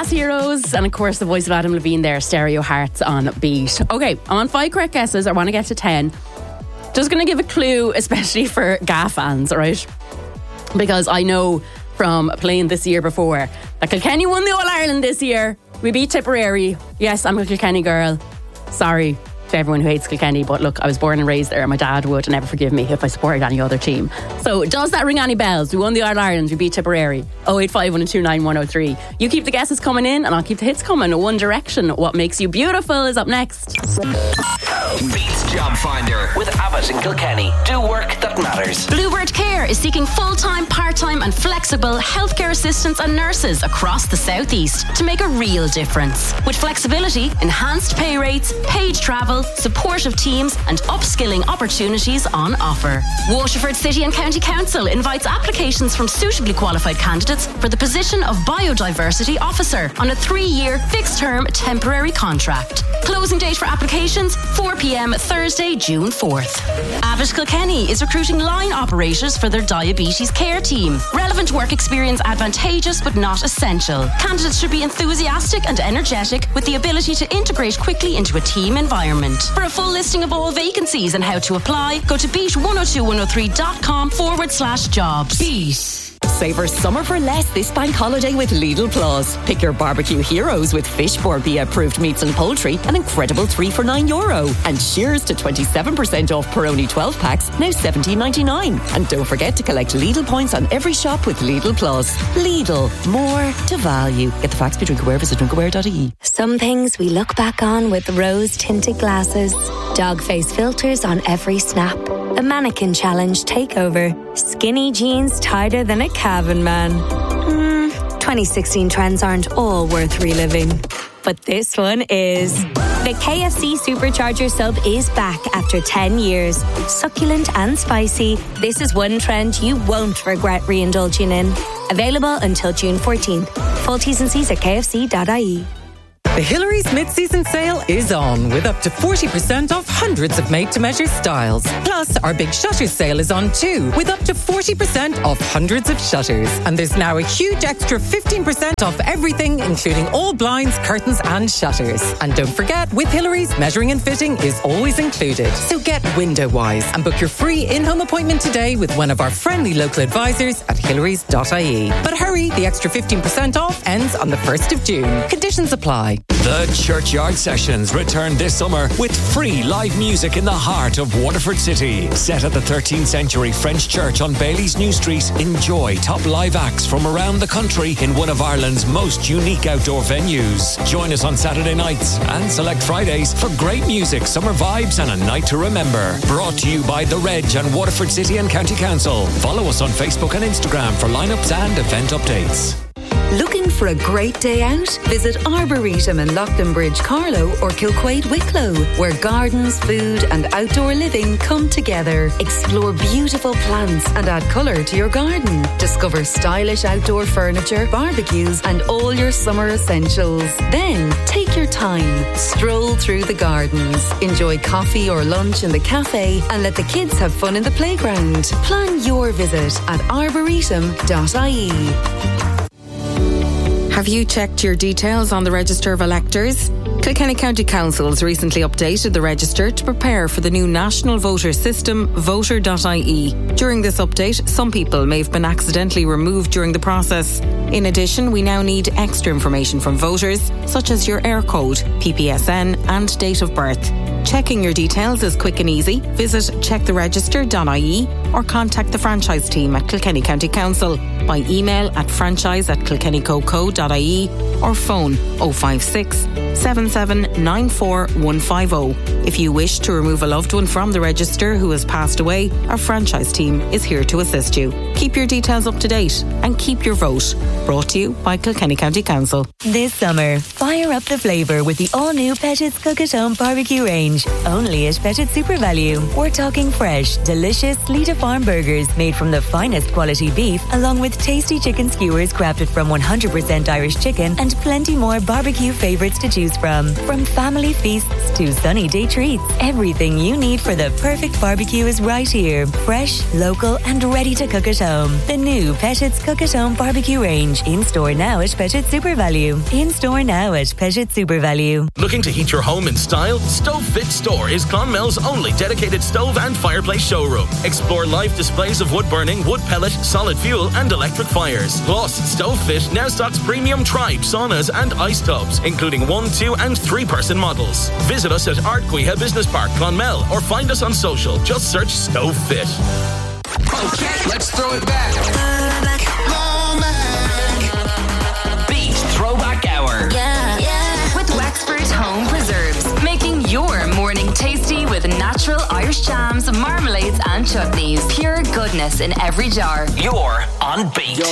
Glass Heroes, and of course the voice of Adam Levine there, Stereo Hearts on Beat. Okay, I'm on 5 correct guesses. I want to get to 10. Just going to give a clue, especially for GA fans, alright? Because I know from playing this year before that Kilkenny won the All-Ireland this year. We beat Tipperary. Yes, I'm a Kilkenny girl. Sorry to everyone who hates Kilkenny, but look, I was born and raised there. My dad would never forgive me if I supported any other team. So does that ring any bells? We won the All-Ireland, we beat Tipperary. 085 129 103. You keep the guesses coming in and I'll keep the hits coming. One Direction, What Makes You Beautiful is up next. Beats Job Finder with Abbott in Kilkenny. Do work that matters. Bluebird Care is seeking full-time, part-time and flexible healthcare assistants and nurses across the southeast to make a real difference. With flexibility, enhanced pay rates, paid travel, supportive teams and upskilling opportunities on offer. Waterford City and County Council invites applications from suitably qualified candidates for the position of Biodiversity Officer on a 3-year fixed-term temporary contract. Closing date for applications 4 p.m. Thursday, June 4th. Abbott Kilkenny is recruiting line operators for their diabetes care team. Relevant work experience advantageous but not essential. Candidates should be enthusiastic and energetic with the ability to integrate quickly into a team environment. For a full listing of all vacancies and how to apply, go to beat102103.com/jobs. Beat. Savour summer for less this bank holiday with Lidl Plus. Pick your barbecue heroes with Fishboard approved meats and poultry, an incredible 3 for €9. And cheers to 27% off Peroni 12 packs, now $17.99. And don't forget to collect Lidl points on every shop with Lidl Plus. Lidl, more to value. Get the facts by Drinkaware, visit drinkaware.ie. Some things we look back on with rose-tinted glasses. Dog face filters on every snap. A mannequin challenge takeover. Skinny jeans tighter than a cabin man. 2016 trends aren't all worth reliving. But this one is. The KFC Supercharger sub is back after 10 years. Succulent and spicy, this is one trend you won't regret re-indulging in. Available until June 14th. Full T's and C's at kfc.ie. The Hillary's mid-season sale is on with up to 40% off hundreds of made-to-measure styles. Plus, our big shutters sale is on too with up to 40% off hundreds of shutters. And there's now a huge extra 15% off everything, including all blinds, curtains and shutters. And don't forget, with Hillary's, measuring and fitting is always included. So get window-wise and book your free in-home appointment today with one of our friendly local advisors at hillary.ie. But hurry, the extra 15% off ends on the 1st of June. Conditions apply. The Churchyard Sessions return this summer with free live music in the heart of Waterford City. Set at the 13th century French church on Bailey's New Street, enjoy top live acts from around the country in one of Ireland's most unique outdoor venues. Join us on Saturday nights and select Fridays for great music, summer vibes and a night to remember. Brought to you by The Reg and Waterford City and County Council. Follow us on Facebook and Instagram for lineups and event updates. Looking for a great day out? Visit Arboretum in Lochlinbridge, Carlow or Kilquade, Wicklow, where gardens, food and outdoor living come together. Explore beautiful plants and add colour to your garden. Discover stylish outdoor furniture, barbecues and all your summer essentials. Then take your time. Stroll through the gardens. Enjoy coffee or lunch in the cafe and let the kids have fun in the playground. Plan your visit at arboretum.ie. Have you checked your details on the Register of Electors? Kilkenny County Council has recently updated the register to prepare for the new national voter system, voter.ie. During this update, some people may have been accidentally removed during the process. In addition, we now need extra information from voters, such as your Air Code, PPSN and date of birth. Checking your details is quick and easy. Visit checktheregister.ie or contact the franchise team at Kilkenny County Council by email at franchise@kilkennycoco.ie or phone 056 7794 150. If you wish to remove a loved one from the register who has passed away, our franchise team is here to assist you. Keep your details up to date and keep your vote. Brought to you by Kilkenny County Council. This summer, fire up the flavour with the all-new Pettit's Cook at Home barbecue range. Only at Pettit Super Value. We're talking fresh, delicious Lita Farm burgers made from the finest quality beef, along with tasty chicken skewers crafted from 100% Irish chicken and plenty more barbecue favourites to choose choose from. From family feasts to sunny day treats, everything you need for the perfect barbecue is right here. Fresh, local and ready to cook at home. The new Pettit's Cook at Home barbecue range. In store now at Pettit Super Value. In store now at Pettit Super Value. Looking to heat your home in style? Stove Fit Store is Clonmel's only dedicated stove and fireplace showroom. Explore live displays of wood burning, wood pellet, solid fuel and electric fires. Plus, Stove Fit now stocks premium Tribe saunas and ice tubs, including 1, 2 and 3 person models. Visit us at Ardqueha Business Park, Clonmel, or find us on social. Just search Stove Fit. Okay, let's throw it back. Beat Throwback Hour. Yeah. With Wexford Home Preserves, making your morning tasty with natural Irish jams, marmalades and chutneys. Pure goodness in every jar. You're on Beat.